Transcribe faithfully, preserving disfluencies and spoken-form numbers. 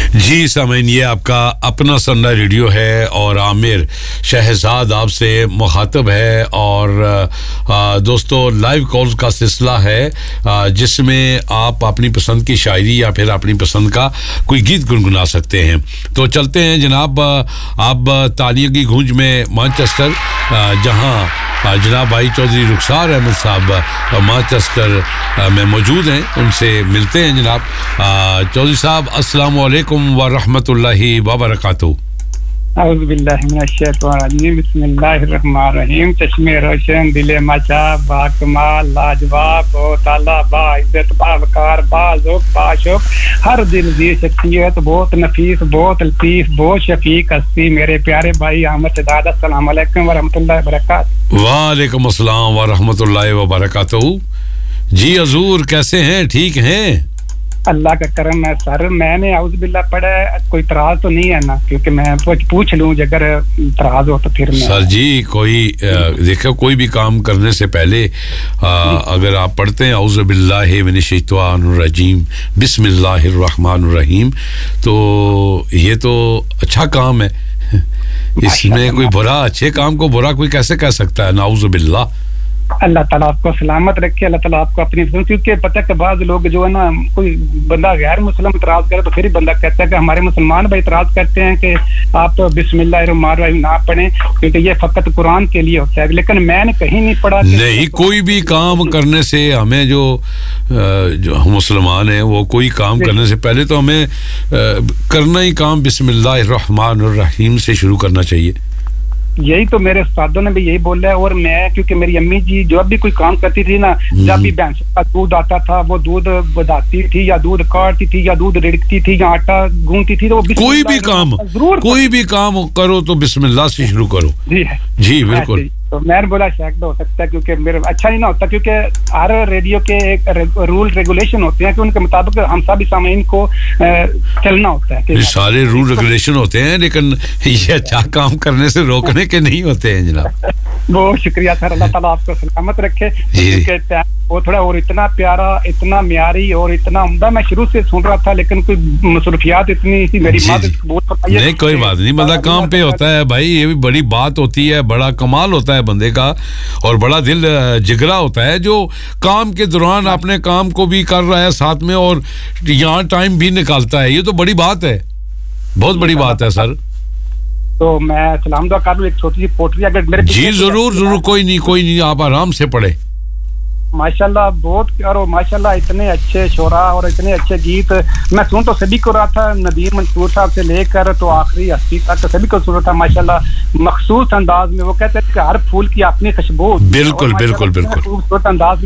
जी सामीन, ये आपका अपना सन्ना रेडियो है और आमिर शहजाद आपसे मुखातब है और आ, दोस्तों लाइव कॉल्स का सिलसिला है आ, जिसमें आप अपनी पसंद की शायरी या फिर अपनी पसंद का कोई गीत गुनगुना सकते हैं। तो चलते हैं जनाब, आप तालियों की गूंज में मैनचेस्टर, जहां जनाब भाई चौधरी रुखसार अहमद साहब मैनचेस्टर में मौजूद हैं, उनसे मिलते हैं। जनाब चौधरी साहब, अस्सलाम वालेकुम व रहमतुल्लाहि व बरकातहू। औज़ु बिल्लाहि मिनश शैतानिर रजीम, बिस्मिल्लाहिर रहमानिर रहीम। चश्मे रोशन, दिले मचा, बा कमाल, लाजवाब, बहुत आला, बा इज्जत, बावकार, बाज़ुक, बाशुक, हर दिल दी शख्सियत, बहुत नफीस, बहुत लतीफ, बहुत शफीक हस्ती, मेरे प्यारे भाई अहमद शहजाद, अस्सलाम वालेकुम व रहमतुल्लाहि व बरकातहू। वालेकुम अस्सलाम व रहमतुल्लाहि व बरकातहू। जी हजूर, कैसे हैं? ठीक हैं? अल्लाह का करम है सर। मैंने औज़ु बिल्लाह पढ़ा है, कोई तराज तो नहीं है ना? क्योंकि मैं पूछ पूछ लूं, अगर तराज हो तो फिर मैं। सर जी, कोई देखो, कोई भी काम करने से पहले आ, अगर आप पढ़ते हैं औज़ु बिल्लाहि मिनश शैतानिर रजीम बिस्मिल्लाहिर रहमानिर रहीम, तो ये तो अच्छा काम है। इसमें कोई बुरा, अच्छे काम को बुरा कोई कैसे कह सकता है? नाउज़ु बिल्लाह। अल्लाह ताला आपको सलामत रखे, अल्लाह ताला आपको अपनी, क्योंकि पता है कि बाद लोग जो है ना, कोई बंदा गैर मुस्लिम इतराज करे तो फिर ही बंदा कहता है कि हमारे मुसलमान भाई इतराज करते हैं कि आप तो बिस्मिल्लाहिर्रहमानिर्रहीम ना पढ़ें क्योंकि ये फकत कुरान के लिए होता है। लेकिन मैंने कहीं नहीं पढ़ा। नहीं, कोई भी काम करने से हमें जो जो मुसलमान है वो कोई काम करने से पहले तो हमें करना ही काम बिस्मिल्लाहिर्रहमानिर्रहीम से शुरू करना चाहिए। यही तो मेरे उस्तादों ने भी यही बोला है। और मैं, क्योंकि मेरी अम्मी जी जब भी कोई काम करती थी ना, जब भी भैंस का दूध आता था, वो दूध बधाती थी या दूध काटती थी या दूध रिड़कती थी या आटा गूंथती थी, तो वो कोई भी काम जरूर कोई भी काम करो तो बिस्मिल्लाह से शुरू करो। जी जी बिल्कुल। तो मैंने बोला शायद हो सकता है, क्योंकि मेरे अच्छा नहीं ना होता, क्योंकि हर रेडियो के एक रे, रूल रेगुलेशन होते हैं कि उनके मुताबिक हम सभी सामीन को आ, चलना होता है। सारे रूल रेगुलेशन होते हैं, लेकिन ये अच्छा काम करने से रोकने के नहीं होते हैं जनाब। बहुत शुक्रिया सर, अल्लाह ताला आपको सलामत रखे। वो थोड़ा और इतना प्यारा, इतना म्यारी और इतना उम्दा मैं शुरू से सुन रहा था, लेकिन कोई मसरूफियात इतनी थी मेरी माँ नहीं, कोई बात नहीं, मतलब काम पे होता है भाई, ये भी बड़ी बात होती है, बड़ा कमाल होता है बंदे का और बड़ा दिल जिगरा होता है जो काम के दौरान अपने काम को भी कर रहा है साथ में और यहाँ टाइम भी निकालता है। ये तो बड़ी बात है, बहुत बड़ी बात है सर। तो मैं सलाम दुआ कर लूं, एक छोटी सी पोटली अगर मेरे। जी जरूर जरूर, कोई नहीं कोई नहीं, आप आराम से पढ़े। माशाल्लाह बहुत प्यार, और माशाल्लाह इतने अच्छे शोरा और इतने अच्छे गीत मैं सुन तो सभी को रहा था, नदीर मंसूर साहब से लेकर तो आखिरी हस्ती तक सभी को सुन रहा था। माशाल्लाह मखसूस अंदाज में वो कहते हैं कि हर फूल की अपनी खुशबू। बिल्कुल बिल्कुल बिल्कुल खूबसूरत अंदाज